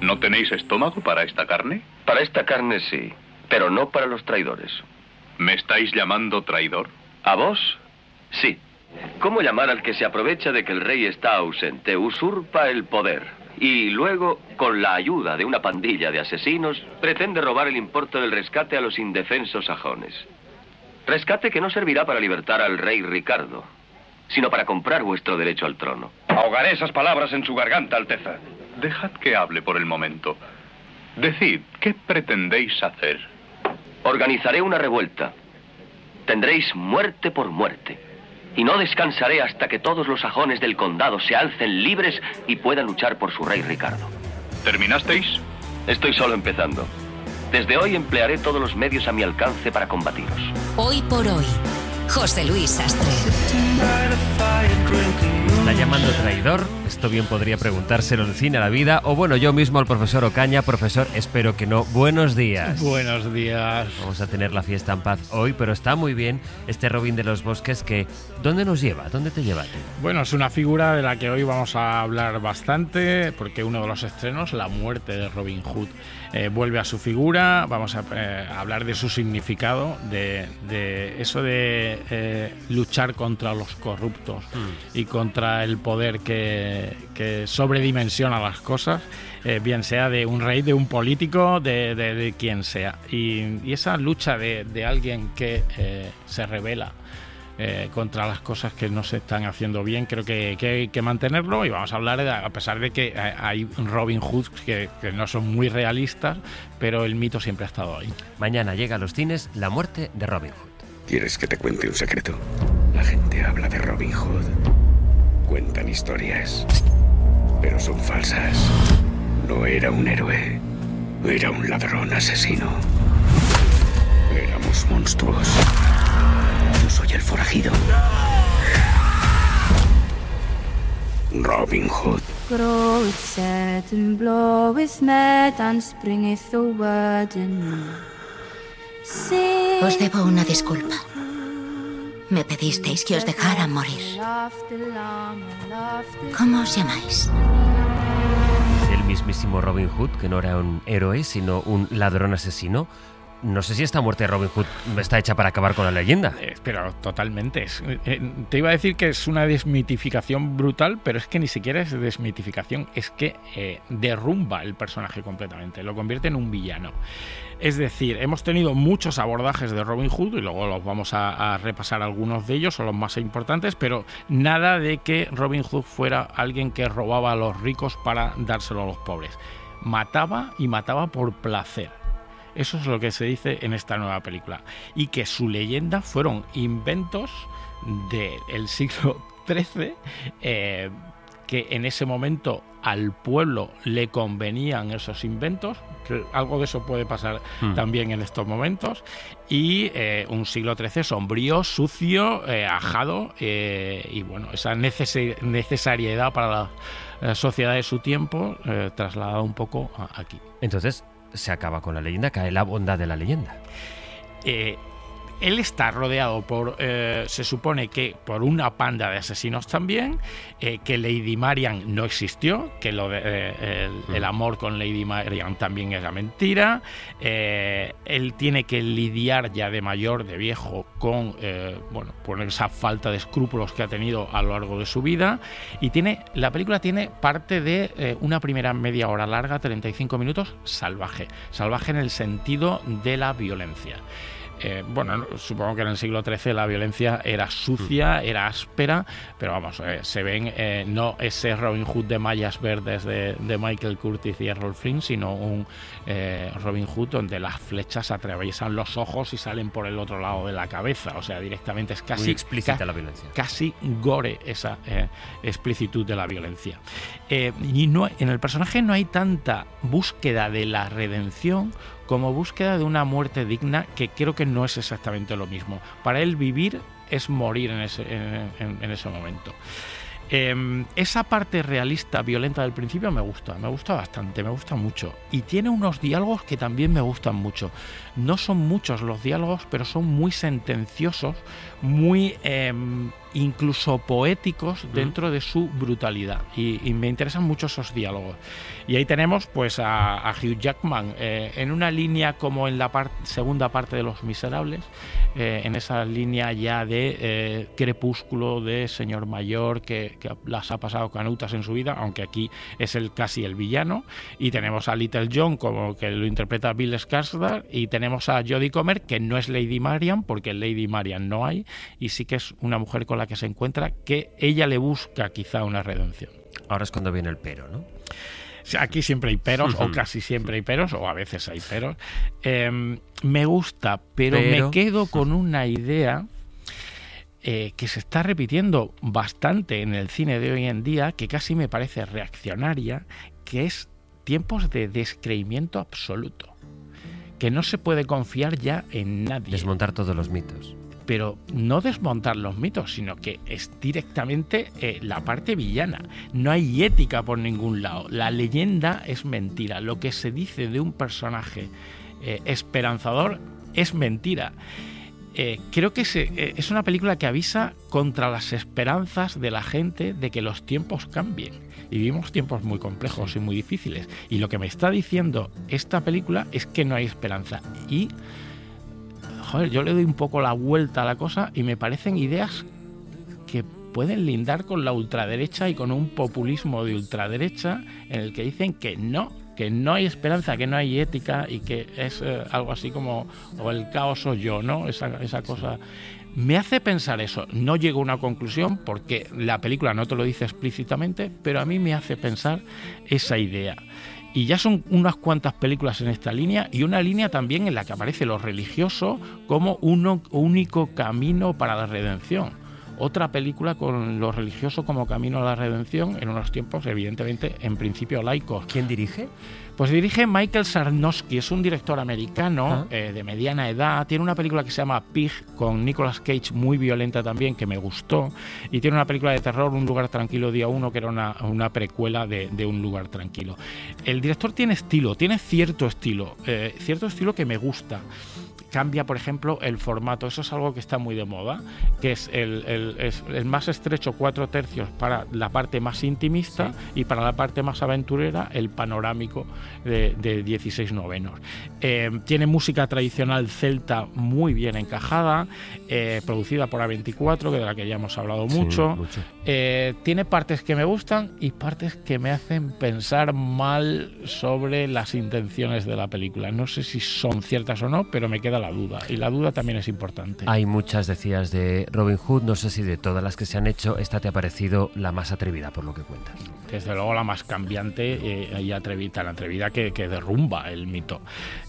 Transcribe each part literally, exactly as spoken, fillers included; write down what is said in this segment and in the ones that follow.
¿No tenéis estómago para esta carne? Para esta carne sí, pero no para los traidores. ¿Me estáis llamando traidor? ¿A vos? Sí. ¿Cómo llamar al que se aprovecha de que el rey está ausente, usurpa el poder y luego, con la ayuda de una pandilla de asesinos, pretende robar el importe del rescate a los indefensos sajones? Rescate que no servirá para libertar al rey Ricardo, sino para comprar vuestro derecho al trono. Ahogaré esas palabras en su garganta, Alteza. Dejad que hable por el momento. Decid, ¿qué pretendéis hacer? Organizaré una revuelta. Tendréis muerte por muerte. Y no descansaré hasta que todos los sajones del condado se alcen libres y puedan luchar por su rey Ricardo. ¿Terminasteis? Estoy solo empezando. Desde hoy emplearé todos los medios a mi alcance para combatiros. Hoy por hoy, José Luis Sastre. ¿Está llamando traidor? Esto bien podría preguntárselo en Cine a la Vida, o bueno, yo mismo al profesor Ocaña. Profesor, espero que no. Buenos días. Buenos días. Vamos a tener la fiesta en paz hoy, pero está muy bien este Robin de los Bosques que... ¿Dónde nos lleva? ¿Dónde te lleva? Bueno, es una figura de la que hoy vamos a hablar bastante, porque uno de los estrenos, la muerte de Robin Hood, eh, vuelve a su figura. Vamos a eh, hablar de su significado, de, de eso de eh, luchar contra los corruptos mm. y contra el poder que, que sobredimensiona las cosas, eh, bien sea de un rey, de un político, de, de, de quien sea. Y, y esa lucha de, de alguien que eh, se revela Eh, contra las cosas que no se están haciendo bien, creo que, que hay que mantenerlo. Y vamos a hablar, de, a pesar de que hay Robin Hood que, que no son muy realistas, pero el mito siempre ha estado ahí. Mañana llega a los cines La muerte de Robin Hood. ¿Quieres que te cuente un secreto? La gente habla de Robin Hood, cuentan historias, pero son falsas. No era un héroe, era un ladrón asesino. Éramos monstruos. Yo soy el forajido. Robin Hood. Os debo una disculpa. Me pedisteis que os dejara morir. ¿Cómo os llamáis? El mismísimo Robin Hood, que no era un héroe, sino un ladrón asesino. No sé si esta muerte de Robin Hood está hecha para acabar con la leyenda. Eh, pero totalmente. Es, eh, te iba a decir que es una desmitificación brutal, pero es que ni siquiera es desmitificación, es que eh, derrumba el personaje completamente, lo convierte en un villano. Es decir, hemos tenido muchos abordajes de Robin Hood y luego los vamos a, a repasar algunos de ellos, son los más importantes, pero nada de que Robin Hood fuera alguien que robaba a los ricos para dárselo a los pobres. Mataba y mataba por placer. Eso es lo que se dice en esta nueva película. Y que su leyenda fueron inventos del siglo trece, eh, que en ese momento al pueblo le convenían esos inventos, que algo de eso puede pasar mm. también en estos momentos, y eh, un siglo trece sombrío, sucio, eh, ajado, eh, y bueno, esa neces- necesariedad para la, la sociedad de su tiempo, eh, trasladada un poco a, aquí. Entonces, se acaba con la leyenda, cae la bondad de la leyenda. Eh, él está rodeado por, eh, se supone que por una panda de asesinos también, eh, que Lady Marian no existió, que lo de, eh, el, el amor con Lady Marian también era mentira. Eh, él tiene que lidiar ya de mayor, de viejo, con eh, bueno, por esa falta de escrúpulos que ha tenido a lo largo de su vida. Y tiene, la película tiene parte de eh, una primera media hora larga, treinta y cinco minutos, salvaje. Salvaje en el sentido de la violencia. Eh, bueno, supongo que en el siglo trece la violencia era sucia, era áspera, pero vamos, eh, se ven eh, no ese Robin Hood de mallas verdes de, de Michael Curtiz y Errol Flynn, sino un eh, Robin Hood donde las flechas atraviesan los ojos y salen por el otro lado de la cabeza, o sea, directamente es casi... Muy explícita ca- la violencia. Casi gore esa eh, explicitud de la violencia. Eh, y no, en el personaje no hay tanta búsqueda de la redención como búsqueda de una muerte digna, que creo que no es exactamente lo mismo. Para él vivir es morir en ese, en, en, en ese momento. Eh, esa parte realista, violenta del principio me gusta, me gusta bastante, me gusta mucho. Y tiene unos diálogos que también me gustan mucho. No son muchos los diálogos, pero son muy sentenciosos, muy... Eh, incluso poéticos dentro de su brutalidad, y, y me interesan mucho esos diálogos. Y ahí tenemos pues a, a Hugh Jackman eh, en una línea como en la part, segunda parte de Los Miserables, eh, en esa línea ya de eh, crepúsculo, de señor mayor que, que las ha pasado canutas en su vida, aunque aquí es el casi el villano. Y tenemos a Little John, como que lo interpreta Bill Skarsgård, y tenemos a Jodie Comer, que no es Lady Marian, porque Lady Marian no hay, y sí que es una mujer con la que se encuentra, que ella le busca quizá una redención. Ahora es cuando viene el pero, ¿no? Aquí siempre hay peros, o casi siempre hay peros, o a veces hay peros. Eh, me gusta, pero, pero me quedo con una idea eh, que se está repitiendo bastante en el cine de hoy en día, que casi me parece reaccionaria, que es tiempos de descreimiento absoluto. Que no se puede confiar ya en nadie. Desmontar todos los mitos. Pero no desmontar los mitos, sino que es directamente eh, la parte villana. No hay ética por ningún lado. La leyenda es mentira. Lo que se dice de un personaje eh, esperanzador es mentira. Eh, creo que se, eh, es una película que avisa contra las esperanzas de la gente de que los tiempos cambien. Y vivimos tiempos muy complejos y muy difíciles. Y lo que me está diciendo esta película es que no hay esperanza. Y joder, yo le doy un poco la vuelta a la cosa y me parecen ideas que pueden lindar con la ultraderecha y con un populismo de ultraderecha en el que dicen que no, que no hay esperanza, que no hay ética y que es eh, algo así como o el caos soy yo, ¿no? Esa, esa cosa me hace pensar eso. No llego a una conclusión porque la película no te lo dice explícitamente, pero a mí me hace pensar esa idea. Y ya son unas cuantas películas en esta línea, y una línea también en la que aparece lo religioso como un único camino para la redención. Otra película con lo religioso como camino a la redención en unos tiempos, evidentemente, en principio laicos. ¿Quién dirige? Pues dirige Michael Sarnowski, es un director americano eh, de mediana edad. Tiene una película que se llama Pig, con Nicolas Cage, muy violenta también, que me gustó. Y tiene una película de terror, Un lugar tranquilo, día uno, que era una, una precuela de, de Un lugar tranquilo. El director tiene estilo, tiene cierto estilo, eh, cierto estilo que me gusta. Cambia, por ejemplo, el formato. Eso es algo que está muy de moda, que es el, el, es el más estrecho, cuatro tercios para la parte más intimista, sí, y para la parte más aventurera, el panorámico de, de dieciséis novenos. Eh, tiene música tradicional celta muy bien encajada, eh, producida por A veinticuatro, de la que ya hemos hablado mucho. Sí, mucho. Eh, tiene partes que me gustan y partes que me hacen pensar mal sobre las intenciones de la película. No sé si son ciertas o no, pero me queda la duda, y la duda también es importante. Hay muchas, decías, de Robin Hood. No sé si de todas las que se han hecho, esta te ha parecido la más atrevida, por lo que cuentas. Desde luego la más cambiante eh, y atrevida, tan atrevida que, que derrumba el mito.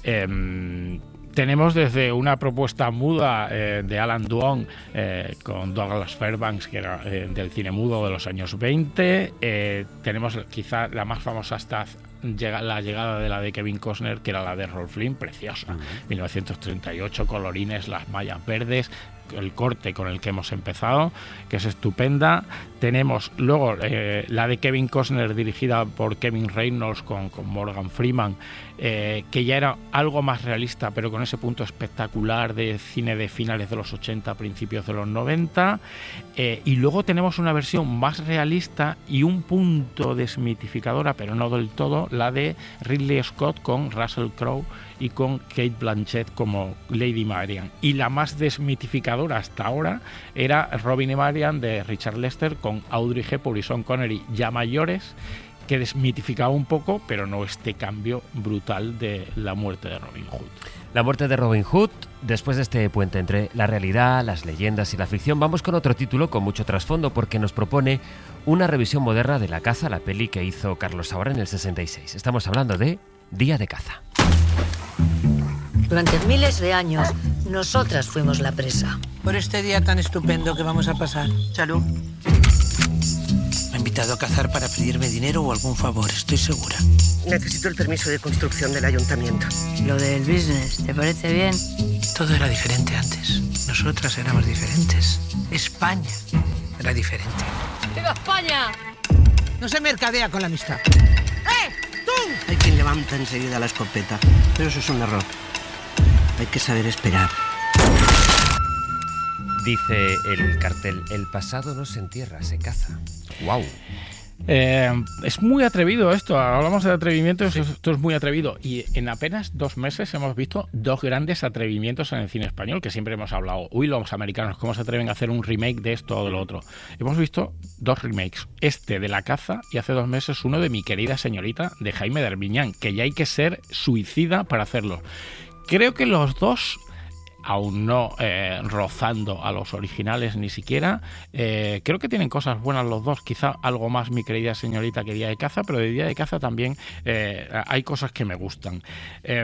Eh, Tenemos desde una propuesta muda eh, de Alan Duong eh, con Douglas Fairbanks, que era eh, del cine mudo de los años veinte. Eh, tenemos quizá la más famosa hasta llega, la llegada de la de Kevin Costner, que era la de Errol Flynn, preciosa. Uh-huh. mil novecientos treinta y ocho, colorines, las mallas verdes, el corte con el que hemos empezado, que es estupenda. Tenemos luego eh, la de Kevin Costner, dirigida por Kevin Reynolds con, con Morgan Freeman, eh, que ya era algo más realista, pero con ese punto espectacular de cine de finales de los ochenta, principios de los noventa. Eh, y luego tenemos una versión más realista y un punto desmitificadora, pero no del todo, la de Ridley Scott con Russell Crowe y con Kate Blanchett como Lady Marian. Y la más desmitificadora hasta ahora era Robin y Marian de Richard Lester con Audrey Hepburn y Sean Connery ya mayores, que desmitificaba un poco, pero no este cambio brutal de la muerte de Robin Hood. La muerte de Robin Hood. Después de este puente entre la realidad, las leyendas y la ficción, vamos con otro título con mucho trasfondo, porque nos propone una revisión moderna de La caza, la peli que hizo Carlos Saura en el sesenta y seis. Estamos hablando de Día de caza. Durante miles de años, nosotras fuimos la presa. Por este día tan estupendo que vamos a pasar. Salud. Me ha invitado a cazar para pedirme dinero o algún favor, estoy segura. Necesito el permiso de construcción del ayuntamiento. Lo del business, ¿te parece bien? Todo era diferente antes. Nosotras éramos diferentes. España era diferente. ¡Viva España! No se mercadea con la amistad. ¡Eh! ¡Tú! Hay quien levanta enseguida la escopeta, pero eso es un error. Hay que saber esperar. Dice el cartel, el pasado no se entierra, se caza. ¡Wow! Eh, es muy atrevido esto, hablamos de atrevimientos, sí. Esto es muy atrevido y en apenas dos meses hemos visto dos grandes atrevimientos en el cine español, que siempre hemos hablado, uy, los americanos, ¿cómo se atreven a hacer un remake de esto o de lo otro? Hemos visto dos remakes, este de La caza y hace dos meses uno de Mi querida señorita, de Jaime Darmiñán, que ya hay que ser suicida para hacerlo. Creo que los dos, aún no eh, rozando a los originales ni siquiera, eh, creo que tienen cosas buenas los dos, quizá algo más Mi querida señorita que Día de caza, pero de Día de caza también eh, hay cosas que me gustan. Eh,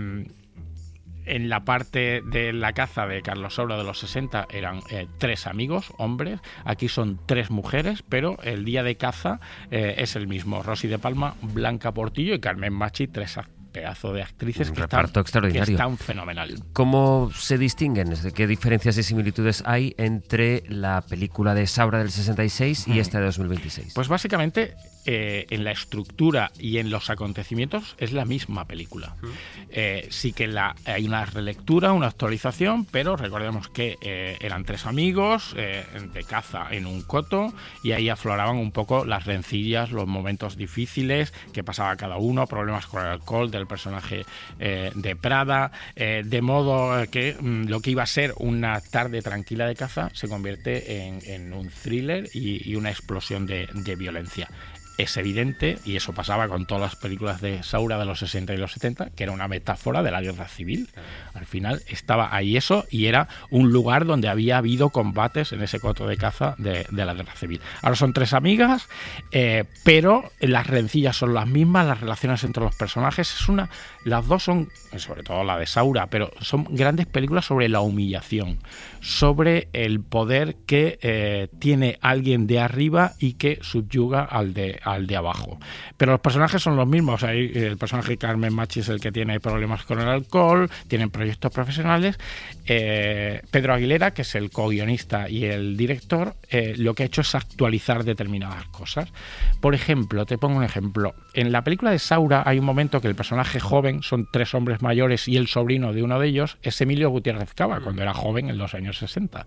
En la parte de La caza de Carlos Saura de los sesenta eran eh, tres amigos, hombres. Aquí son tres mujeres, pero el Día de caza eh, es el mismo. Rosy de Palma, Blanca Portillo y Carmen Machi, tres pedazo de actrices un que reparto están, extraordinario. que están fenomenal. ¿Cómo se distinguen? ¿Qué diferencias y similitudes hay entre la película de Saura del sesenta y seis y mm. esta de dos mil veintiséis? Pues básicamente eh, en la estructura y en los acontecimientos es la misma película. Mm. Eh, sí que la, hay una relectura, una actualización, pero recordemos que eh, eran tres amigos eh, de caza en un coto y ahí afloraban un poco las rencillas, los momentos difíciles que pasaba cada uno, problemas con el alcohol del personaje eh, de Prada, eh, de modo que mm, lo que iba a ser una tarde tranquila de caza se convierte en, en un thriller y, y una explosión de, de violencia. Es evidente, y eso pasaba con todas las películas de Saura de los sesenta y los setenta, que era una metáfora de la guerra civil. Al final estaba ahí eso y era un lugar donde había habido combates en ese coto de caza de, de la guerra civil. Ahora son tres amigas, eh, pero las rencillas son las mismas, las relaciones entre los personajes es una, las dos son, sobre todo la de Saura, pero son grandes películas sobre la humillación, sobre el poder que eh, tiene alguien de arriba y que subyuga al de al de abajo. Pero los personajes son los mismos. O sea, el personaje de Carmen Machi es el que tiene problemas con el alcohol, tienen proyectos profesionales. Eh, Pedro Aguilera, que es el co-guionista y el director, eh, lo que ha hecho es actualizar determinadas cosas. Por ejemplo, te pongo un ejemplo. En la película de Saura hay un momento que el personaje joven, son tres hombres mayores y el sobrino de uno de ellos es Emilio Gutiérrez Cava, cuando era joven en los años sesenta.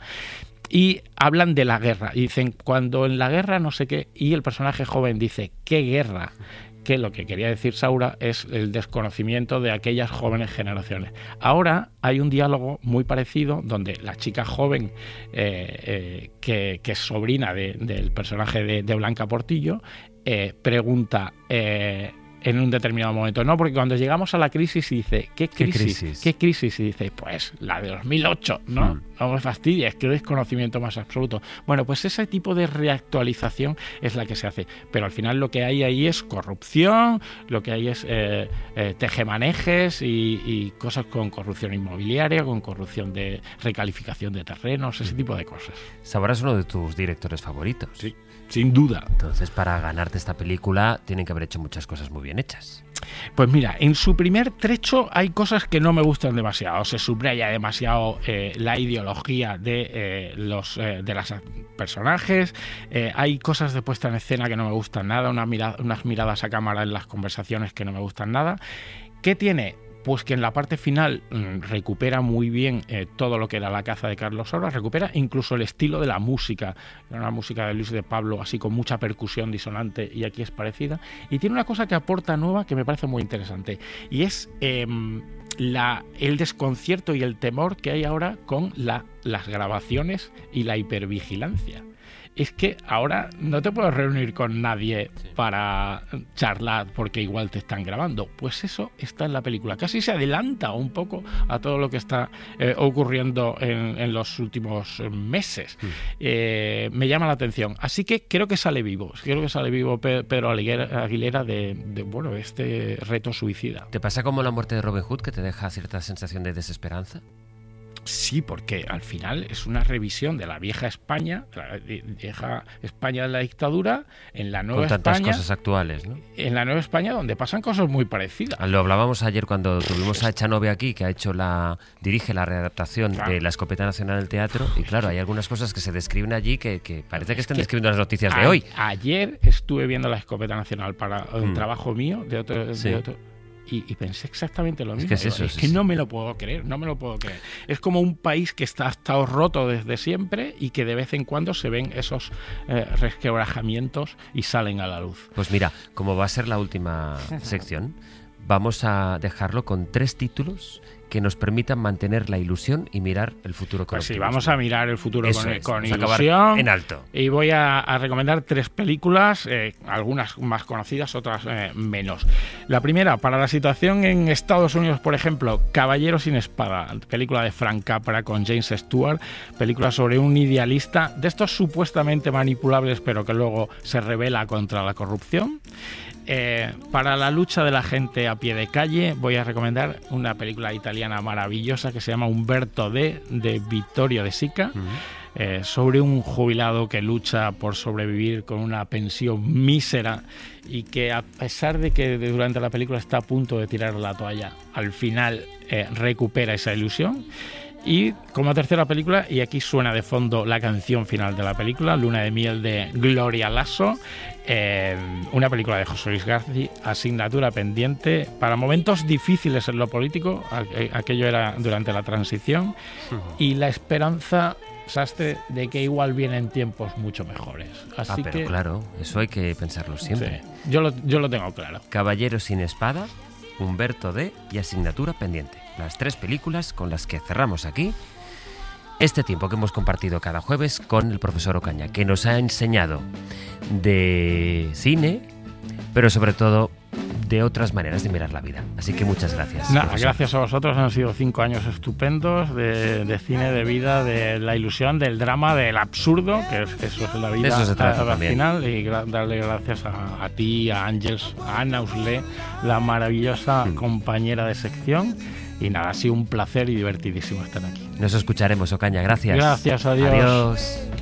Y hablan de la guerra y dicen, cuando en la guerra no sé qué, y el personaje joven dice, ¿qué guerra? Que lo que quería decir Saura es el desconocimiento de aquellas jóvenes generaciones. Ahora hay un diálogo muy parecido donde la chica joven, eh, eh, que, que es sobrina de, del personaje de, de Blanca Portillo, eh, pregunta... Eh, en un determinado momento, no, porque cuando llegamos a la crisis y dice, ¿qué crisis? ¿Qué crisis? ¿Qué crisis? Y dice, pues la de dos mil ocho, ¿no? Mm. No me fastidies, que desconocimiento más absoluto. Bueno, pues ese tipo de reactualización es la que se hace, pero al final lo que hay ahí es corrupción, lo que hay es eh, eh, tejemanejes y, y cosas con corrupción inmobiliaria, con corrupción de recalificación de terrenos, ese tipo de cosas. Saura es uno de tus directores favoritos. Sí. Sin duda. Entonces, para ganarte esta película, tienen que haber hecho muchas cosas muy bien hechas. Pues mira, en su primer trecho hay cosas que no me gustan demasiado. Se subraya demasiado eh, la ideología de eh, los eh, de los personajes. Eh, hay cosas de puesta en escena que no me gustan nada. Una mirada, unas miradas a cámara en las conversaciones que no me gustan nada. ¿Qué tiene? Pues que en la parte final mmm, recupera muy bien eh, todo lo que era La caza de Carlos Saura, recupera incluso el estilo de la música, era una música de Luis de Pablo, así con mucha percusión disonante, y aquí es parecida, y tiene una cosa que aporta nueva que me parece muy interesante, y es eh, la, el desconcierto y el temor que hay ahora con la, las grabaciones y la hipervigilancia. Es que ahora no te puedes reunir con nadie sí. para charlar porque igual te están grabando. Pues eso está en la película. Casi se adelanta un poco a todo lo que está eh, ocurriendo en, en los últimos meses. Sí. Eh, me llama la atención. Así que creo que sale vivo. Creo que sale vivo Pedro Aguilera de, de, bueno, de este reto suicida. ¿Te pasa como la muerte de Robin Hood, que te deja cierta sensación de desesperanza? Sí, porque al final es una revisión de la vieja España, la vieja España de la dictadura, en la nueva España. Con tantas España, cosas actuales, ¿no? En la nueva España donde pasan cosas muy parecidas. Lo hablábamos ayer cuando tuvimos a Echanove aquí, que ha hecho la dirige la readaptación claro. de La Escopeta Nacional del Teatro, y claro, hay algunas cosas que se describen allí que, que parece que están que describiendo las noticias a, de hoy. Ayer estuve viendo La Escopeta Nacional para un mm. trabajo mío de otro, sí. de otro Y, y pensé exactamente lo mismo. Es que, es eso, es es que eso. no me lo puedo creer, no me lo puedo creer. Es como un país que está, ha estado roto desde siempre y que de vez en cuando se ven esos eh, resquebrajamientos y salen a la luz. Pues mira, como va a ser la última sección, vamos a dejarlo con tres títulos que nos permitan mantener la ilusión y mirar el futuro con Pues sí, optimismo. vamos a mirar el futuro Eso con, es, con vamos a acabar ilusión. en alto. Y voy a, a recomendar tres películas, eh, algunas más conocidas, otras eh, menos. La primera, para la situación en Estados Unidos, por ejemplo, Caballero sin espada, película de Frank Capra con James Stewart, película sobre un idealista de estos supuestamente manipulables, pero que luego se rebela contra la corrupción. Eh, para la lucha de la gente a pie de calle voy a recomendar una película italiana maravillosa que se llama Umberto D, de Vittorio De Sica, uh-huh. eh, sobre un jubilado que lucha por sobrevivir con una pensión mísera y que, a pesar de que durante la película está a punto de tirar la toalla, al final eh, recupera esa ilusión. Y como tercera película, y aquí suena de fondo la canción final de la película, Luna de miel de Gloria Lasso, eh, una película de José Luis García, asignatura pendiente para momentos difíciles en lo político, aquello era durante la transición, y la esperanza, Sastre, de que igual vienen tiempos mucho mejores. Así ah, pero que, claro, eso hay que pensarlo siempre. Sí, yo, lo, yo lo tengo claro. Caballero sin espada, Umberto D y asignatura pendiente. Las tres películas con las que cerramos aquí este tiempo que hemos compartido cada jueves con el profesor Ocaña, que nos ha enseñado de cine, pero sobre todo de otras maneras de mirar la vida. Así que muchas gracias. Nada, profesor. gracias a vosotros. Han sido cinco años estupendos de, de cine, de vida, de la ilusión, del drama, del absurdo, que es, eso es la vida. Eso se trata al también. final. Y gra- darle gracias a, a ti, a Ángels, a Ana Usle, la maravillosa mm. compañera de sección. Y nada, ha sido un placer y divertidísimo estar aquí. Nos escucharemos, Ocaña. Gracias. Gracias, adiós. Adiós.